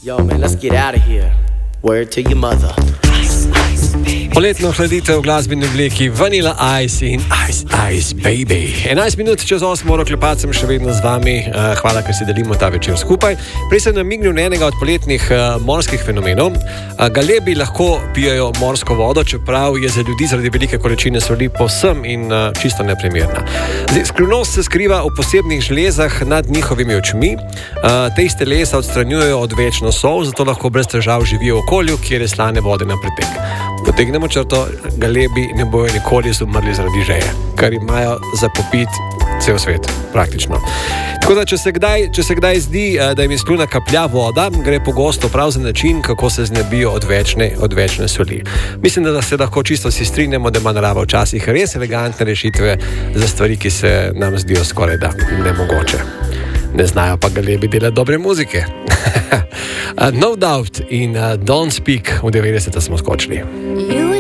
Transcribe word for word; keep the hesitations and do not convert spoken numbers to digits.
Yo, man, let's get out of here. Word to your mother. Poletno hladitev v glasbeni obliki Vanilla Ice in Ice Ice Baby. enajst minut čez osem uro klepat sem še vedno z vami. Hvala, ker si delimo ta večer skupaj. Prej sem namignil na enega od poletnih morskih fenomenov. Galebi lahko pijejo morsko vodo, čeprav je za ljudi zaradi velike količine soli povsem in čisto neprimerna. Skrivnost se skriva v posebnih žlezah nad njihovimi očmi. Te iz telesa odstranjujejo odvečno sol, zato lahko brez težav živijo v okolju, kjer je slane vode na pretek. Potegnemo črto, galebi ne bojo nikoli izumrli zaradi žeje, kar imajo za popit cel svet, praktično. Tako da, če se kdaj, če se kdaj zdi, da jim iz kljuna kaplja voda, gre pogosto prav za način, kako se znebijo odvečne, odvečne soli. Mislim, da se lahko čisto vsi strinjamo, da ima narava včasih res elegantne rešitve za stvari, ki se nam zdijo skoraj da nemogoče. Ne znajo pa galebi delati dobre muzike. No Doubt in uh, Don't Speak v devetdeseta smo skočili.